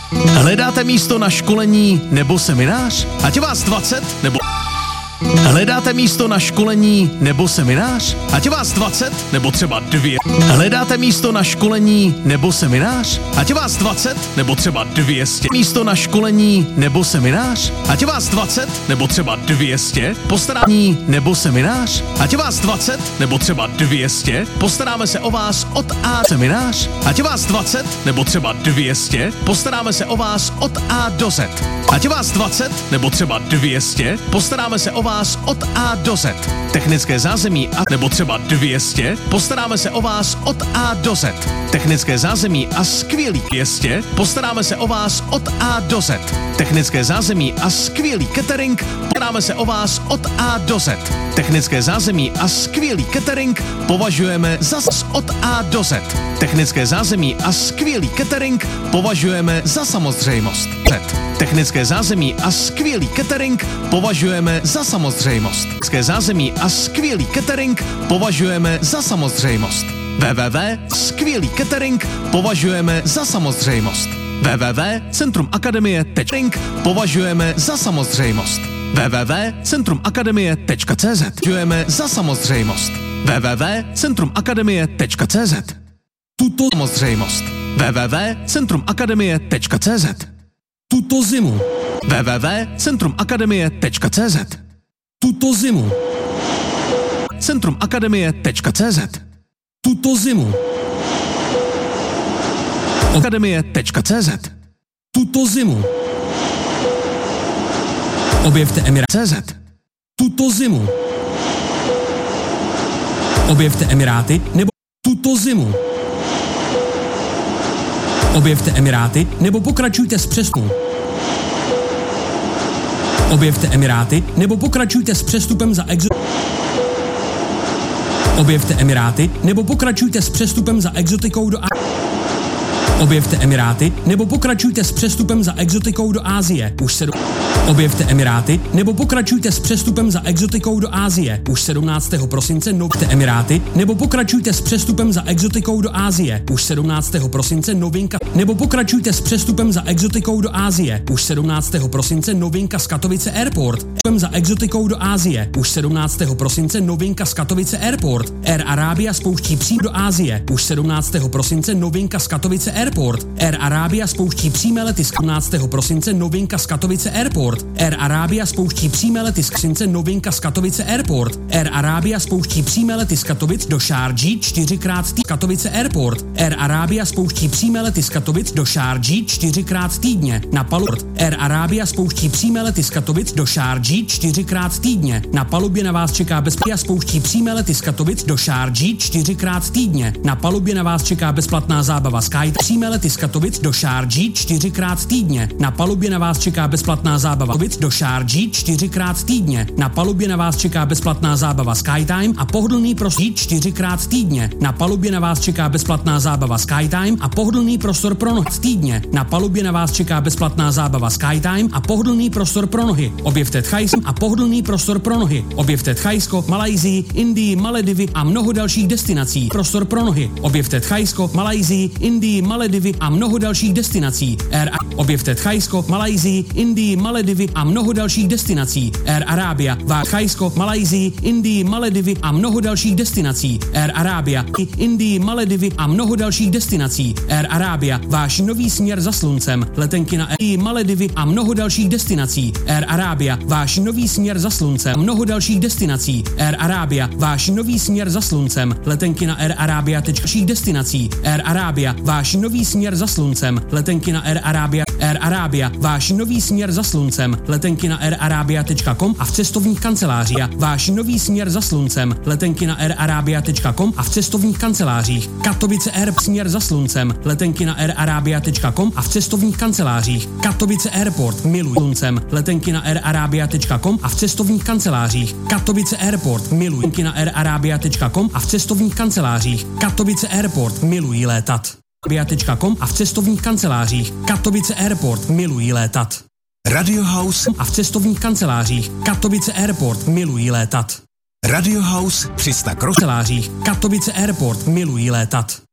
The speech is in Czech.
Hledáte místo na školení nebo seminář? Ať vás 20 nebo... Hledáte místo na školení nebo seminář? Ať vás 20 nebo třeba 2. Hledáte místo na školení nebo seminář? Ať vás 20 nebo třeba 200. Místo na školení nebo seminář? Ať vás 20 nebo třeba 200. Postarání nebo seminář? Ať vás 20 nebo třeba 200. Postaráme se o vás od A. Seminář? Ať vás 20 nebo třeba 200. Postaráme se o vás od A do Z. Ať vás 20 nebo třeba 200. Postaráme se o vás od A do Z. Technické zázemí a nebo třeba 200. Postaráme se o vás od A do Z. Technické zázemí a skvělý 200. Postaráme se o vás od A do Z. Technické zázemí a skvělý catering. Postaráme se o vás od A do Z. Technické zázemí a skvělý catering považujeme za od A do Z. Technické zázemí a skvělý catering považujeme za samozřejmost. Technické zázemí a skvělý catering považujeme za samozřejmost. Technické zázemí a skvělý catering považujeme za samozřejmost. Skvělý catering považujeme za samozřejmost. www.centrumakademie.cz považujeme za samozřejmost. www.centrumakademie.cz považujeme za samozřejmost. www.centrumakademie.cz tuto samozřejmost. www.centrumakademie.cz tuto zimu. www.centrumakademie.cz tuto zimu. Centrumakademie.cz tuto zimu. Akademie.cz tuto zimu. Objevte Emiráty.cz tuto zimu. Objevte Emiráty nebo tuto zimu. Objevte Emiráty nebo pokračujte s přestupem. Objevte Emiráty nebo pokračujte s přestupem za Objevte Emiráty nebo pokračujte s přestupem za exotikou do Objevte Emiráty nebo pokračujte s přestupem za exotikou do Asie. Objevte Emiráty nebo pokračujte s přestupem za exotikou do Asie. Už 17. prosince Objevte Emiráty nebo pokračujte s přestupem za exotikou do Asie. Už 17. prosince novinka nebo pokračujte s přestupem za exotikou do Asie. Už 17. prosince novinka z Katovice Airport. Za exotikou do Asie. Už 17. prosince novinka z Katovice Airport. Air Arabia spouští přímo do Asie. Už 17. prosince novinka z Katovice Airport. Air Arabia spouští přímé lety z 17. prosince novinka z Katovice Airport. Air Arabia spouští přímé lety z prosince novinka z Katovice Airport. Air Arabia spouští přímé lety z Katovic do Šárdží 4x Katovice Airport. Air Arabia spouští přímé lety z Katovic do Šárdží 4x týdně na palubě. Air Arabia spouští přímé lety z Katovic do Šárdží 4x týdně. Na palubě na vás čeká bezplatná spouští přímé lety z Katovic do Šárdží 4x týdně. Na palubě na vás čeká bezplatná zábava Sky. Přímé lety z Katovic do Šárdží 4x týdně. Na palubě na vás čeká bezplatná zábava do Šárdží 4x týdně. Na palubě na vás čeká bezplatná zábava Skytime a pohodlný prostor 4x týdně. Na palubě na vás čeká bezplatná zábava Skytime a pohodlný prostor pro nohy týdně. Na palubě na vás čeká bezplatná zábava Skytime a pohodlný prostor pro nohy. Objevte Thajsko a pohodlný prostor pro nohy. Objevte Thajsko, Malajsii, Indii, Maledivy a mnoho dalších destinací. Prostor pro nohy. Objevte Thajsko, Malajsii, Indii, Maledivy a mnoho dalších destinací. Objevte Thajsko, Malajsii, Indii, Maledivy a mnoho dalších destinací. Air Arabia, Thajsko, Malajsii, Indii, Maledivy a mnoho dalších destinací. Air Arabia, Indii, Maledivy a mnoho dalších destinací. Air Arabia, váš nový směr za sluncem. Letenky na Indii, Maledivy a mnoho dalších destinací. Air Arabia, váš nový směr za sluncem. Mnoho dalších destinací. Air Arabia, váš nový směr za sluncem. Letenky na Air Arabia. Destinací. Air Arabia, váš nový směr za sluncem. Letenky na Air Arabia. Air Arabia, váš nový směr za sluncem. Letenky na airarabia.com a v cestovních kancelářích. Váš nový směr za sluncem. Letenky na airarabia.com a v cestovních kancelářích. Katovice Air směr za sluncem. Letenky na airarabia.com a v cestovních kancelářích. Katovice Airport miluj sluncem. Letenky na airarabia.com a v cestovních kancelářích. Katovice Airport miluj. Letenky na airarabia.com a v cestovních kancelářích. Katovice Airport milují létat. Arabia.com a v cestovních kancelářích. Katovice Airport milují létat. Radio House a v cestovních kancelářích. Katovice Airport milují létat. Radio House 300 kancelářích. Katovice Airport milují létat.